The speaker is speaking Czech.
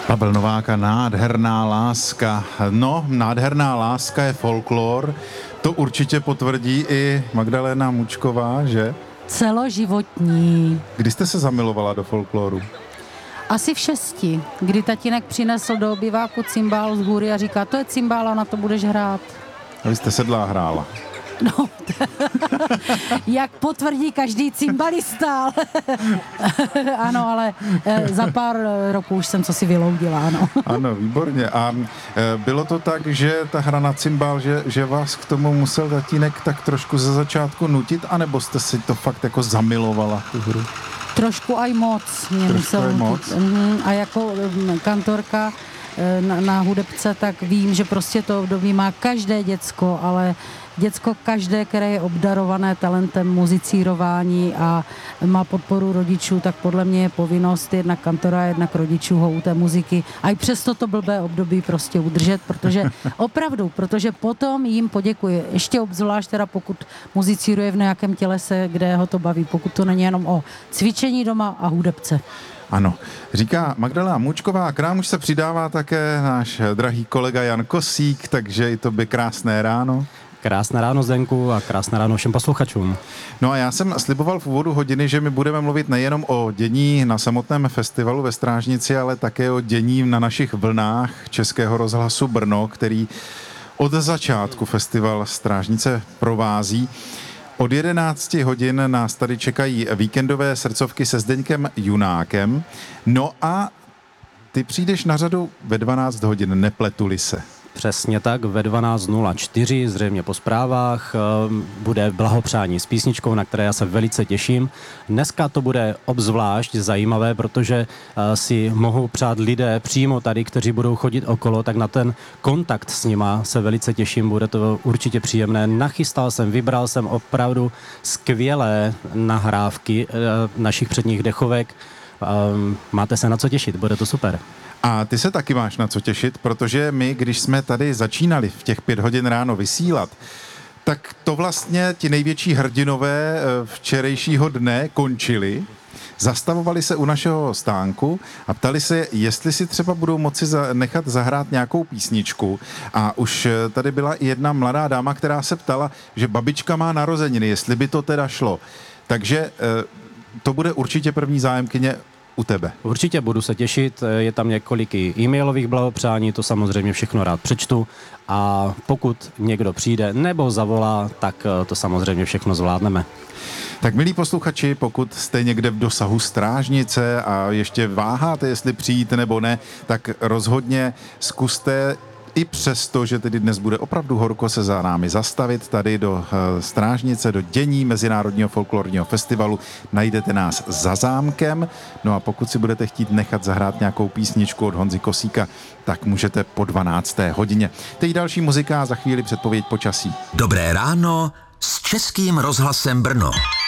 Pavel Novák a Nádherná láska. No, Nádherná láska je folklor. To určitě potvrdí i Magdalena Mučková, že? Celoživotní. Kdy jste se zamilovala do folkloru? Asi v 6, kdy tatínek přinesl do obyváku cymbál z hůry a říká, to je cymbál a na to budeš hrát. A vy jste sedla a hrála. No, jak potvrdí každý cymbalista. Ano, ale za pár roků už jsem co si vyloudila, ano. Ano, výborně. A bylo to tak, že ta hra na cymbál, že vás k tomu musel tatínek tak trošku ze začátku nutit, anebo jste si to fakt jako zamilovala, tu hru? Trošku aj moc mě musel nutit. A jako kantorka na hudebce, tak vím, že prostě to období má každé děcko, ale děcko každé, které je obdarované talentem muzicírování a má podporu rodičů, tak podle mě je povinnost jednak kantora, jednak rodičů ho u té muziky. A i přesto to blbé období prostě udržet, protože potom jim poděkuji. Ještě obzvlášť teda pokud muzicíruje v nějakém tělese, kde ho to baví, pokud to není jenom o cvičení doma a hudebce. Ano, říká Magdalena Mučková, k nám už se přidává také náš drahý kolega Jan Kosík, takže i tobě krásné ráno. Krásné ráno, Zdenku, a krásné ráno všem posluchačům. No a já jsem sliboval v úvodu hodiny, že my budeme mluvit nejenom o dění na samotném festivalu ve Strážnici, ale také o dění na našich vlnách Českého rozhlasu Brno, který od začátku festival Strážnice provází. Od 11 hodin nás tady čekají víkendové srdcovky se Zdeňkem Junákem. No a ty přijdeš na řadu ve 12 hodin, nepletu-li se. Přesně tak, ve 12:04, zřejmě po zprávách, bude blahopřání s písničkou, na které já se velice těším. Dneska to bude obzvlášť zajímavé, protože si mohou přát lidé přímo tady, kteří budou chodit okolo, tak na ten kontakt s nima se velice těším, bude to určitě příjemné. Vybral jsem opravdu skvělé nahrávky našich předních dechovek. Máte se na co těšit, bude to super. A ty se taky máš na co těšit, protože my, když jsme tady začínali v těch 5 hodin ráno vysílat, tak to vlastně ti největší hrdinové včerejšího dne končili, zastavovali se u našeho stánku a ptali se, jestli si třeba budou moci nechat zahrát nějakou písničku. A už tady byla i jedna mladá dáma, která se ptala, že babička má narozeniny, jestli by to teda šlo. Takže to bude určitě první zájemkyně u tebe. Určitě budu se těšit, je tam několik e-mailových blahopřání, to samozřejmě všechno rád přečtu a pokud někdo přijde nebo zavolá, tak to samozřejmě všechno zvládneme. Tak milí posluchači, pokud jste někde v dosahu Strážnice a ještě váháte, jestli přijít nebo ne, tak rozhodně zkuste i přesto, že tedy dnes bude opravdu horko, se za námi zastavit tady do Strážnice, do dění Mezinárodního folklorního festivalu. Najdete nás za zámkem. No a pokud si budete chtít nechat zahrát nějakou písničku od Honzy Kosíka, tak můžete po 12. hodině. Teď další muzika a za chvíli předpověď počasí. Dobré ráno s Českým rozhlasem Brno.